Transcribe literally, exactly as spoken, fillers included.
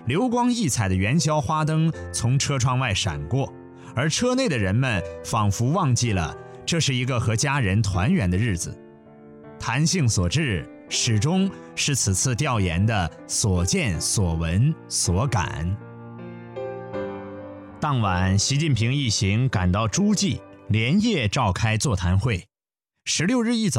流光溢彩的元宵花灯从车窗外闪过，而车内的人们仿佛忘记了这是一个和家人团圆的日子。弹性所致，始终是此次调研的所见所闻所感。当晚，习近平一行赶到诸暨，连夜召开座谈会。十六日一早